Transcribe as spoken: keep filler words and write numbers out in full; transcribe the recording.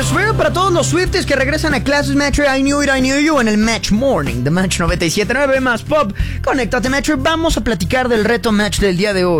Pero para todos los Swifties que regresan a clases, Metro, I knew it, I knew you en el Match Morning de Match noventa y siete punto nueve más Pop. Conéctate, Metro, vamos a platicar del reto Match del día de hoy.